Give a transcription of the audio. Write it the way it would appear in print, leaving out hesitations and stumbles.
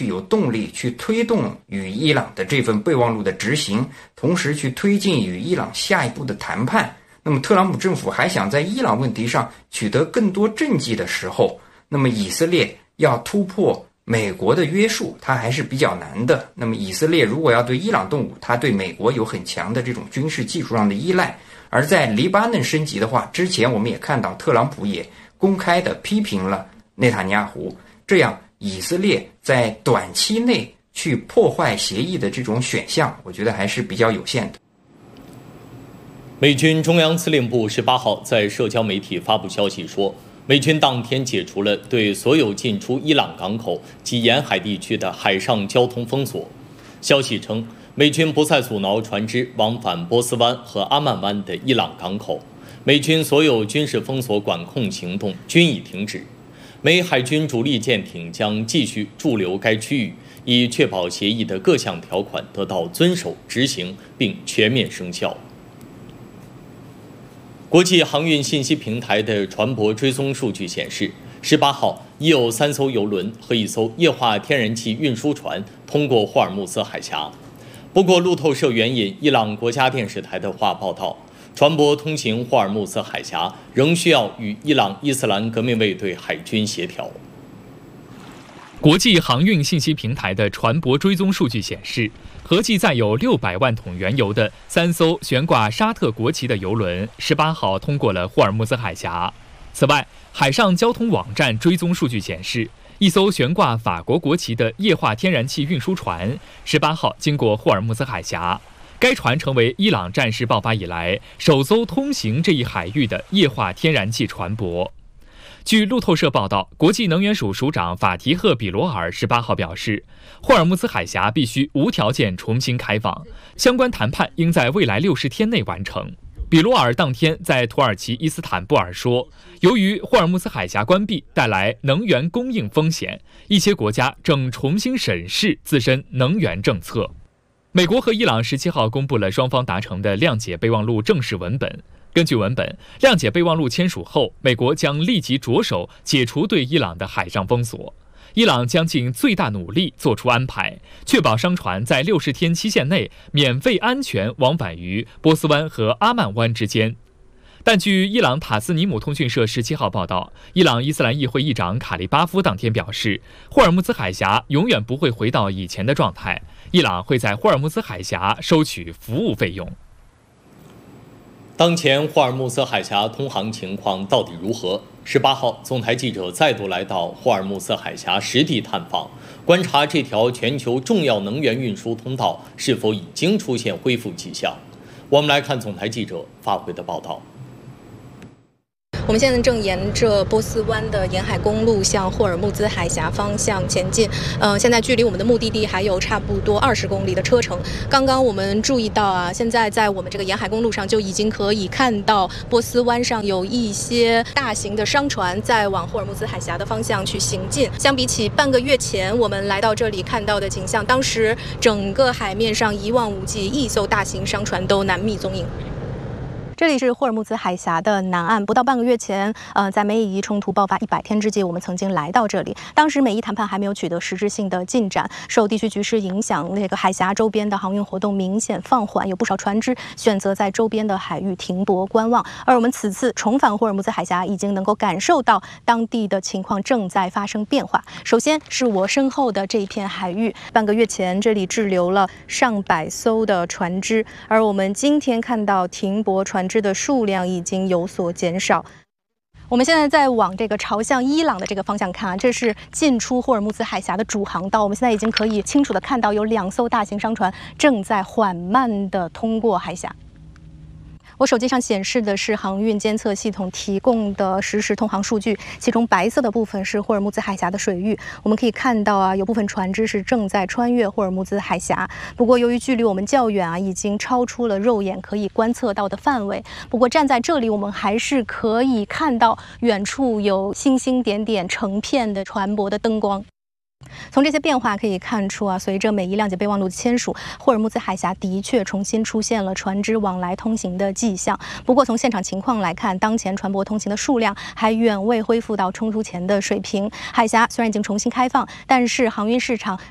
去有动力去推动与伊朗的这份备忘录的执行，同时去推进与伊朗下一步的谈判。那么特朗普政府还想在伊朗问题上取得更多政绩的时候，那么以色列要突破美国的约束，它还是比较难的。那么以色列如果要对伊朗动武，它对美国有很强的这种军事技术上的依赖。而在黎巴嫩升级的话，之前我们也看到特朗普也公开的批评了内塔尼亚胡，这样以色列在短期内去破坏协议的这种选项，我觉得还是比较有限的。 美军中央司令部18号在社交媒体发布消息说，美军当天解除了对所有进出伊朗港口及沿海地区的海上交通封锁。消息称，美军不再阻挠船只往返波斯湾和阿曼湾的伊朗港口，美军所有军事封锁管控行动均已停止。美海军主力舰艇将继续驻留该区域，以确保协议的各项条款得到遵守执行并全面生效。国际航运信息平台的船舶追踪数据显示，18号已有3艘油轮和1艘液化天然气运输船通过霍尔木兹海峡。不过，路透社援引伊朗国家电视台的话报道，船舶通行霍尔木兹海峡仍需要与伊朗伊斯兰革命卫队海军协调。 国际航运信息平台的船舶追踪数据显示，合计载有600万桶原油的3艘悬挂沙特国旗的油轮18号通过了霍尔木兹海峡。此外，海上交通网站追踪数据显示，1艘悬挂法国国旗的液化天然气运输船18号经过霍尔木兹海峡，该船成为伊朗战事爆发以来首艘通行这一海域的液化天然气船舶。据路透社报道，国际能源署署长法提赫·比罗尔18号表示，霍尔木兹海峡必须无条件重新开放，相关谈判应在未来60天内完成。比罗尔当天在土耳其伊斯坦布尔说，由于霍尔木兹海峡关闭带来能源供应风险，一些国家正重新审视自身能源政策。美国和伊朗17号公布了双方达成的谅解备忘录正式文本。根据文本，谅解备忘录签署后，美国将立即着手解除对伊朗的海上封锁。伊朗将尽最大努力做出安排，确保商船在60天期限内免费安全往返于波斯湾和阿曼湾之间。但据伊朗塔斯尼姆通讯社17号报道，伊朗伊斯兰议会议长卡利巴夫当天表示，霍尔木兹海峡永远不会回到以前的状态，伊朗会在霍尔木兹海峡收取服务费用。 当前霍尔木兹海峡通航情况到底如何？18号，总台记者再度来到霍尔木兹海峡实地探访，观察这条全球重要能源运输通道是否已经出现恢复迹象。我们来看总台记者发回的报道。 我们现在正沿着波斯湾的沿海公路向霍尔木兹海峡方向前进。现在距离我们的目的地还有差不多20公里的车程。刚刚我们注意到啊，现在在我们这个沿海公路上就已经可以看到波斯湾上有一些大型的商船在往霍尔木兹海峡的方向去行进。相比起半个月前我们来到这里看到的景象，当时整个海面上一望无际，1艘大型商船都难觅踪影。这里是霍尔木兹海峡的南岸。不到半个月前，在美以伊冲突爆发100天之际，我们曾经来到这里。当时美伊谈判还没有取得实质性的进展，受地区局势影响，那个海峡周边的航运活动明显放缓，有不少船只选择在周边的海域停泊观望。而我们此次重返霍尔木兹海峡，已经能够感受到当地的情况正在发生变化。首先是我身后的这一片海域，半个月前这里滞留了上百艘的船只，而我们今天看到停泊船只的数量已经有所减少。我们现在在往这个朝向伊朗的这个方向看啊，这是进出霍尔木兹海峡的主航道。我们现在已经可以清楚地看到有2艘大型商船正在缓慢地通过海峡。我手机上显示的是航运监测系统提供的实时通航数据，其中白色的部分是霍尔木兹海峡的水域。我们可以看到啊，有部分船只是正在穿越霍尔木兹海峡。不过由于距离我们较远啊，已经超出了肉眼可以观测到的范围。不过站在这里，我们还是可以看到远处有星星点点成片的船舶的灯光。从这些变化可以看出啊，随着美伊谅解备忘录的签署，霍尔木兹海峡的确重新出现了船只往来通行的迹象。不过从现场情况来看，当前船舶通行的数量还远未恢复到冲突前的水平。海峡虽然已经重新开放，但是航运市场